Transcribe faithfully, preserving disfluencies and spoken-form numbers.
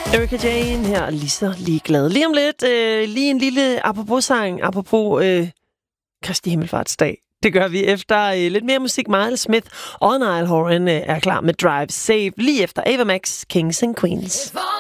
Erika Jane her, lige så ligeglad. Lige om lidt, øh, lige en lille apropos-sang, apropos øh, Kristi Himmelfartsdag. Det gør vi efter øh, lidt mere musik. Miles Smith og Niall Horan øh, er klar med Drive Safe, lige efter Ava Max, Kings and Queens.